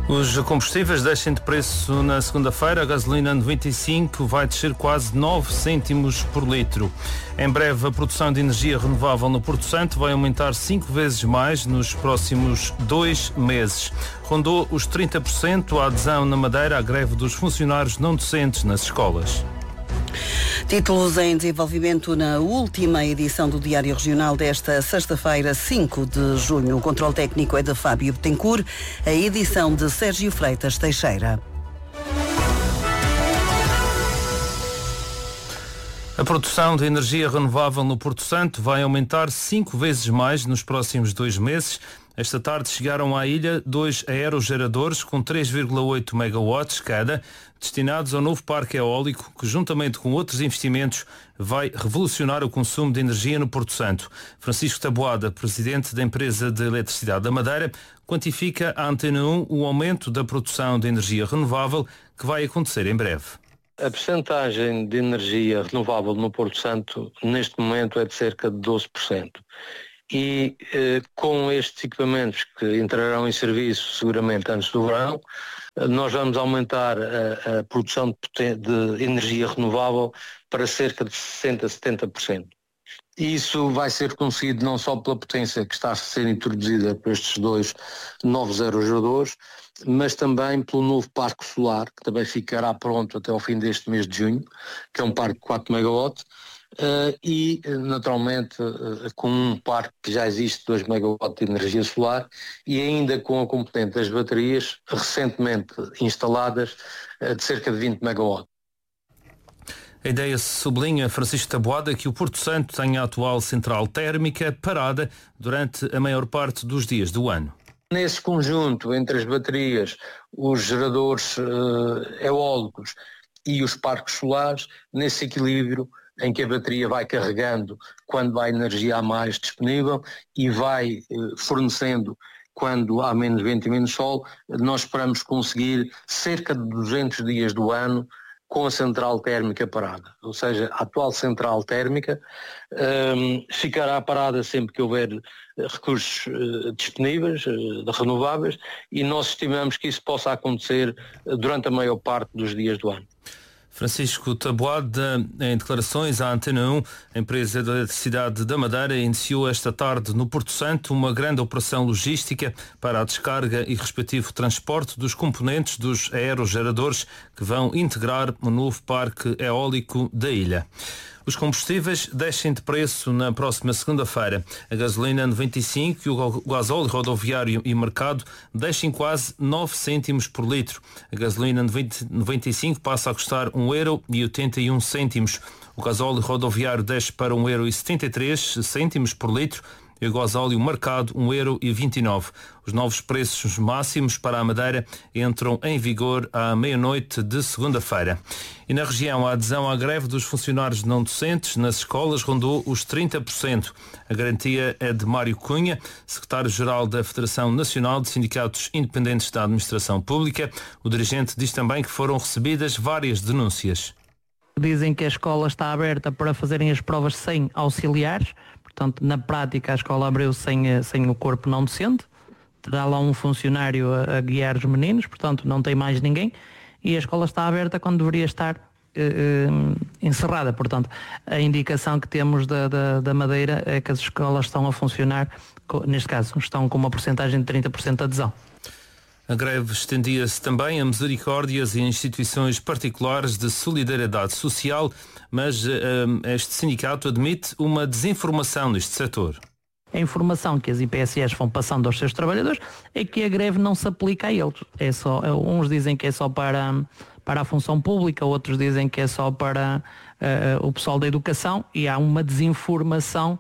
Os combustíveis descem de preço na segunda-feira. A gasolina 95 vai descer quase 9 cêntimos por litro. Em breve, a produção de energia renovável no Porto Santo vai aumentar 5 vezes mais nos próximos 2 meses. Rondou os 30% a adesão na Madeira à greve dos funcionários não docentes nas escolas. Títulos em desenvolvimento na última edição do Diário Regional desta sexta-feira, 5 de junho. O controle técnico é de Fábio Betancourt, a edição de Sérgio Freitas Teixeira. A produção de energia renovável no Porto Santo vai aumentar 5 vezes mais nos próximos 2 meses. Esta tarde chegaram à ilha 2 aerogeradores com 3,8 megawatts cada, destinados ao novo parque eólico que, juntamente com outros investimentos, vai revolucionar o consumo de energia no Porto Santo. Francisco Taboada, presidente da empresa de eletricidade da Madeira, quantifica à Antena 1 o aumento da produção de energia renovável que vai acontecer em breve. A percentagem de energia renovável no Porto Santo, neste momento, é de cerca de 12%. E com estes equipamentos que entrarão em serviço seguramente antes do verão, nós vamos aumentar a produção de energia renovável para cerca de 60% a 70%. Isso vai ser conseguido não só pela potência que está a ser introduzida por estes 2 novos aerogeradores, mas também pelo novo parque solar, que também ficará pronto até ao fim deste mês de junho, que é um parque de 4 megawatts, e naturalmente com um parque que já existe de 2 megawatts de energia solar e ainda com a componente das baterias recentemente instaladas de cerca de 20 megawatts. A ideia sublinha Francisco Taboada que o Porto Santo tem a atual central térmica parada durante a maior parte dos dias do ano. Nesse conjunto entre as baterias, os geradores eólicos e os parques solares, nesse equilíbrio em que a bateria vai carregando quando há energia a mais disponível e vai fornecendo quando há menos vento e menos sol, nós esperamos conseguir cerca de 200 dias do ano com a central térmica parada. Ou seja, a atual central térmica ficará parada sempre que houver recursos disponíveis, de renováveis, e nós estimamos que isso possa acontecer durante a maior parte dos dias do ano. Francisco Taboada, em declarações à Antena 1, a empresa de eletricidade da Madeira iniciou esta tarde no Porto Santo uma grande operação logística para a descarga e respectivo transporte dos componentes dos aerogeradores que vão integrar o novo parque eólico da ilha. Os combustíveis descem de preço na próxima segunda-feira. A gasolina 95 e o gasóleo rodoviário e mercado descem quase 9 cêntimos por litro. A gasolina 95 passa a custar €1,81. O gasóleo rodoviário desce para €1,73 por litro e o gasóleo marcado €1,29. Os novos preços máximos para a Madeira entram em vigor à meia-noite de segunda-feira. E na região, a adesão à greve dos funcionários não docentes nas escolas rondou os 30%. A garantia é de Mário Cunha, secretário-geral da Federação Nacional de Sindicatos Independentes da Administração Pública. O dirigente diz também que foram recebidas várias denúncias. Dizem que a escola está aberta para fazerem as provas sem auxiliares. Portanto, na prática, a escola abriu sem o corpo não docente. Terá lá um funcionário a guiar os meninos, portanto, não tem mais ninguém. E a escola está aberta quando deveria estar encerrada. Portanto, a indicação que temos da Madeira é que as escolas estão a funcionar, neste caso, estão com uma porcentagem de 30% de adesão. A greve estendia-se também a misericórdias e a instituições particulares de solidariedade social, mas este sindicato admite uma desinformação neste setor. A informação que as IPSS vão passando aos seus trabalhadores é que a greve não se aplica a eles. Uns dizem que é só para a função pública, outros dizem que é só para o pessoal da educação, e há uma desinformação.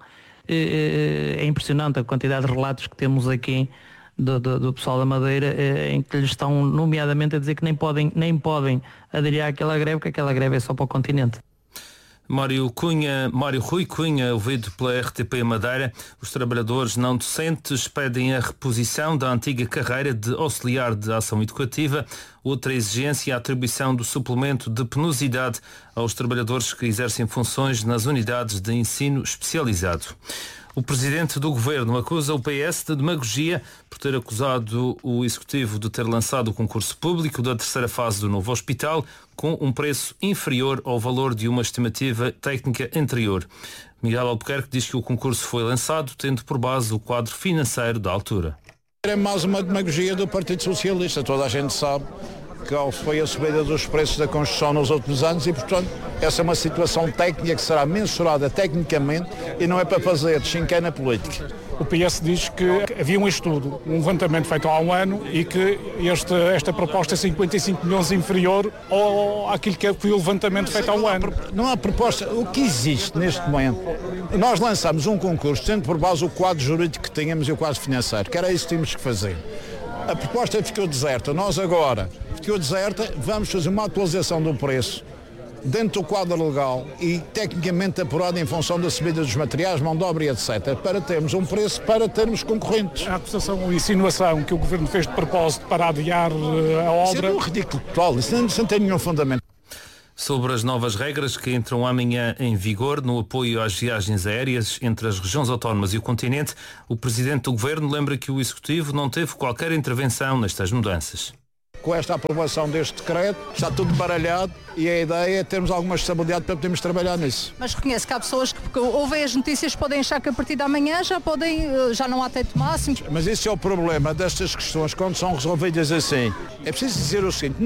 É impressionante a quantidade de relatos que temos aqui do pessoal da Madeira, em que lhes estão nomeadamente a dizer que nem podem aderir àquela greve, que aquela greve é só para o continente. Mário Rui Cunha, ouvido pela RTP Madeira. Os trabalhadores não docentes pedem a reposição da antiga carreira de auxiliar de ação educativa. Outra exigência é a atribuição do suplemento de penosidade aos trabalhadores que exercem funções nas unidades de ensino especializado. O presidente do governo acusa o PS de demagogia por ter acusado o executivo de ter lançado o concurso público da terceira fase do novo hospital com um preço inferior ao valor de uma estimativa técnica anterior. Miguel Albuquerque diz que o concurso foi lançado tendo por base o quadro financeiro da altura. É mais uma demagogia do Partido Socialista. Toda a gente sabe que foi a subida dos preços da construção nos últimos anos e, portanto, essa é uma situação técnica que será mensurada tecnicamente e não é para fazer chincana política. O PS diz que havia um estudo, um levantamento feito há um ano e que esta proposta é 55 milhões inferior àquilo que foi o levantamento feito há um ano. Não há proposta. O que existe neste momento? Nós lançamos um concurso tendo por base o quadro jurídico que tínhamos e o quadro financeiro, que era isso que tínhamos que fazer. A proposta ficou deserta. Nós agora, ficou deserta, vamos fazer uma atualização do preço dentro do quadro legal e tecnicamente apurado em função da subida dos materiais, mão de obra e etc. para termos um preço para termos concorrentes. A acusação ou insinuação que o Governo fez de propósito para adiar a obra... Isso é um ridículo total, isso não tem nenhum fundamento. Sobre as novas regras que entram amanhã em vigor no apoio às viagens aéreas entre as regiões autónomas e o continente, o Presidente do Governo lembra que o Executivo não teve qualquer intervenção nestas mudanças. Com esta aprovação deste decreto, está tudo baralhado e a ideia é termos alguma estabilidade para podermos trabalhar nisso. Mas reconhece que há pessoas que ouvem as notícias, podem achar que a partir de amanhã já não há teto máximo. Mas esse é o problema destas questões quando são resolvidas assim. É preciso dizer o seguinte,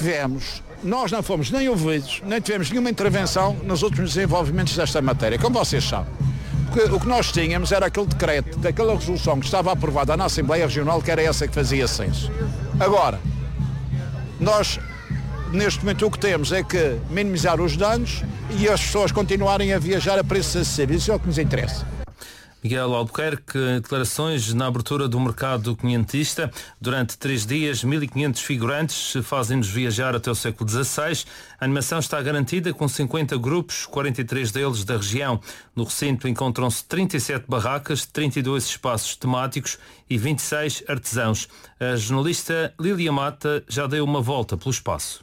nós não fomos nem ouvidos, nem tivemos nenhuma intervenção nos últimos desenvolvimentos desta matéria, como vocês sabem. Porque o que nós tínhamos era aquele decreto, daquela resolução que estava aprovada na Assembleia Regional, que era essa que fazia senso. Agora, nós, neste momento, o que temos é que minimizar os danos e as pessoas continuarem a viajar a preços acessíveis. Isso é o que nos interessa. Miguel Albuquerque, declarações na abertura do mercado quinhentista. Durante 3 dias, 1.500 figurantes fazem-nos viajar até o século XVI. A animação está garantida com 50 grupos, 43 deles da região. No recinto encontram-se 37 barracas, 32 espaços temáticos e 26 artesãos. A jornalista Lília Mata já deu uma volta pelo espaço.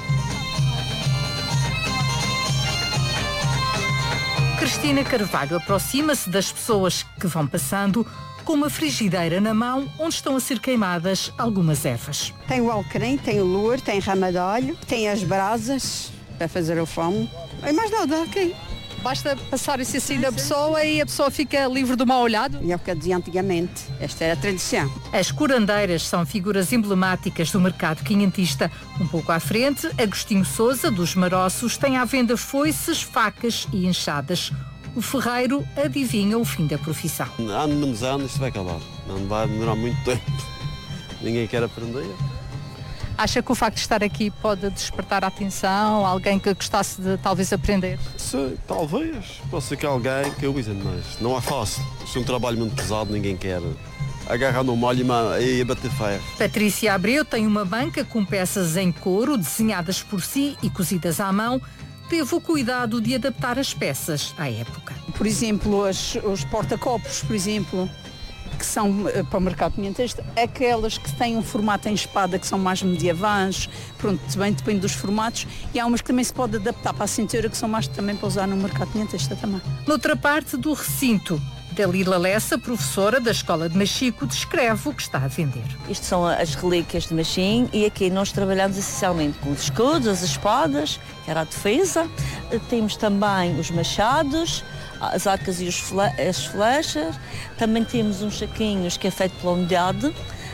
Cristina Carvalho aproxima-se das pessoas que vão passando com uma frigideira na mão onde estão a ser queimadas algumas ervas. Tem o alecrim, tem o louro, tem rama de óleo, tem as brasas para fazer o fumo. E mais nada, ok. Basta passar isso assim da pessoa e a pessoa fica livre do mau olhado? E é o que eu dizia antigamente. Esta era a tradição. As curandeiras são figuras emblemáticas do mercado quinhentista. Um pouco à frente, Agostinho Sousa, dos Maroços, tem à venda foices, facas e enxadas. O ferreiro adivinha o fim da profissão. Há menos anos isto vai acabar. Não vai demorar muito tempo. Ninguém quer aprender. Acha que o facto de estar aqui pode despertar a atenção? Alguém que gostasse de talvez aprender? Sim, talvez. Pode ser que alguém que eu disse, mas não é fácil. Isto é um trabalho muito pesado, ninguém quer agarrar no molho e bater ferro. Patrícia Abreu tem uma banca com peças em couro desenhadas por si e cozidas à mão. Teve o cuidado de adaptar as peças à época. Por exemplo, os porta-copos, por exemplo, que são para o mercado quinhentista, aquelas que têm um formato em espada, que são mais medievais, pronto, bem, depende dos formatos, e há umas que também se pode adaptar para a cintura, que são mais também para usar no mercado quinhentista também. Noutra parte do recinto, Dalila Lessa, professora da Escola de Machico, descreve o que está a vender. Isto são as relíquias de Machim e aqui nós trabalhamos essencialmente com os escudos, as espadas, que era a defesa. Temos também os machados, as arcas e as flechas. Também temos uns saquinhos que é feito pela unidade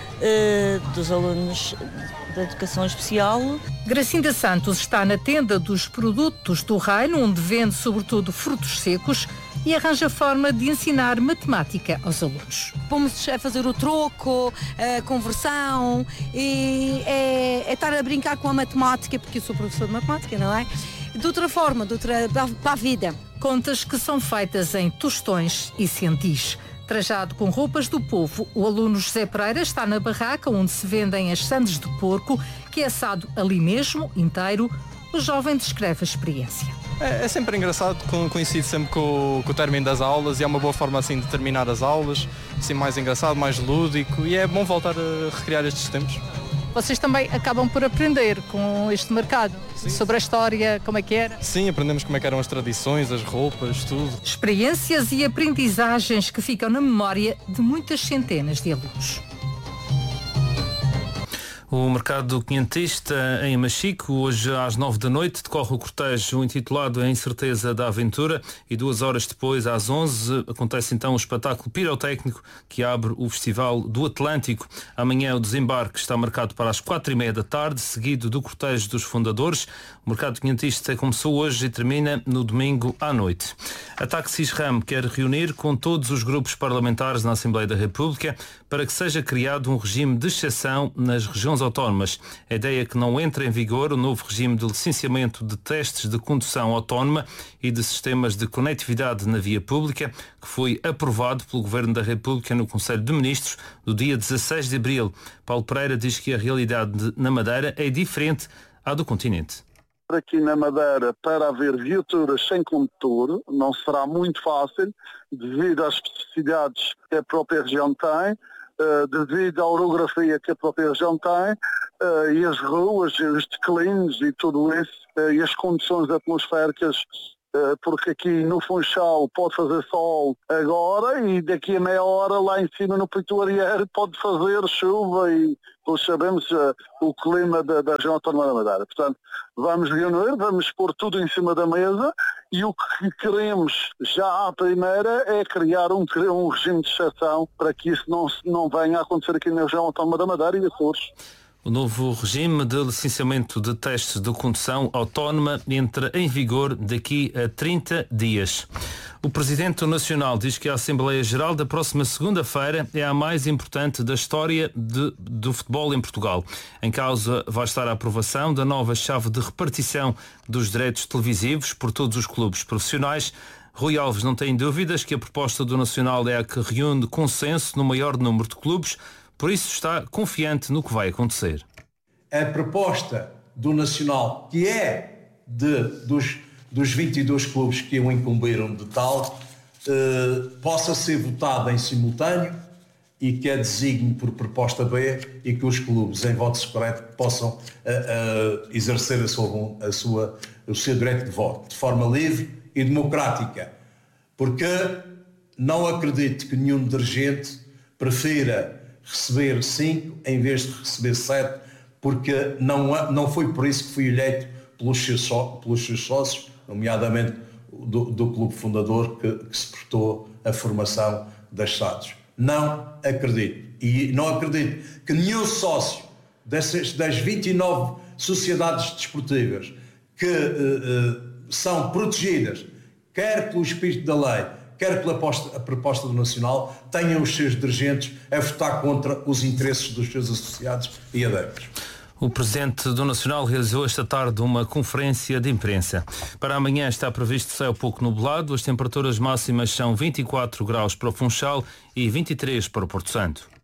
dos alunos da educação especial. Gracinda Santos está na tenda dos produtos do reino, onde vende sobretudo frutos secos e arranja forma de ensinar matemática aos alunos. Pomos a fazer o troco, a conversão e é estar a brincar com a matemática, porque eu sou professor de matemática, não é? De outra forma, para a vida. Contas que são feitas em tostões e centis. Trajado com roupas do povo, o aluno José Pereira está na barraca onde se vendem as sandes de porco, que é assado ali mesmo, inteiro. O jovem descreve a experiência. É sempre engraçado, coincide sempre com o término das aulas e é uma boa forma assim de terminar as aulas, assim mais engraçado, mais lúdico, e é bom voltar a recriar estes tempos. Vocês também acabam por aprender com este mercado, sobre a história, como é que era? Sim, aprendemos como é que eram as tradições, as roupas, tudo. Experiências e aprendizagens que ficam na memória de muitas centenas de alunos. O mercado quinhentista em Machico, hoje às 9 da noite, decorre o cortejo intitulado A Incerteza da Aventura e 2 horas depois, às 11, acontece então o espetáculo pirotécnico que abre o Festival do Atlântico. Amanhã o desembarque está marcado para as 4:30 da tarde, seguido do cortejo dos fundadores. O mercado quinhentista começou hoje e termina no domingo à noite. A Taxis Ram quer reunir com todos os grupos parlamentares na Assembleia da República para que seja criado um regime de exceção nas regiões autónomas. A ideia é que não entre em vigor o novo regime de licenciamento de testes de condução autónoma e de sistemas de conectividade na via pública, que foi aprovado pelo Governo da República no Conselho de Ministros do dia 16 de abril. Paulo Pereira diz que a realidade na Madeira é diferente à do continente. Aqui na Madeira, para haver viaturas sem condutor, não será muito fácil, devido às especificidades que a própria região tem, devido à orografia que a própria região tem, e as ruas, os declínios e tudo isso, e as condições atmosféricas, porque aqui no Funchal pode fazer sol agora e daqui a meia hora lá em cima no Pituariero pode fazer chuva e todos sabemos o clima da região autónoma da Madeira. Portanto, vamos reunir, vamos pôr tudo em cima da mesa e o que queremos já à primeira é criar um regime de exceção para que isso não venha a acontecer aqui na região autónoma da Madeira e Açores. O novo regime de licenciamento de testes de condução autónoma entra em vigor daqui a 30 dias. O Presidente Nacional diz que a Assembleia Geral da próxima segunda-feira é a mais importante da história do futebol em Portugal. Em causa vai estar a aprovação da nova chave de repartição dos direitos televisivos por todos os clubes profissionais. Rui Alves não tem dúvidas que a proposta do Nacional é a que reúne consenso no maior número de clubes. Por isso está confiante no que vai acontecer. A proposta do Nacional, que é dos 22 clubes que o incumbiram de tal, possa ser votada em simultâneo e que a designe por proposta B e que os clubes em voto secreto possam exercer o seu direito de voto de forma livre e democrática. Porque não acredito que nenhum dirigente prefira receber 5 em vez de receber 7, porque não foi por isso que fui eleito pelos seus sócios, nomeadamente do clube fundador que se prestou à formação das SADs. Não acredito. E não acredito que nenhum sócio das 29 sociedades desportivas que são protegidas, quer pelo espírito da lei, quer pela proposta do Nacional, tenham os seus dirigentes a votar contra os interesses dos seus associados e adeptos. O Presidente do Nacional realizou esta tarde uma conferência de imprensa. Para amanhã está previsto céu pouco nublado, as temperaturas máximas são 24 graus para o Funchal e 23 para o Porto Santo.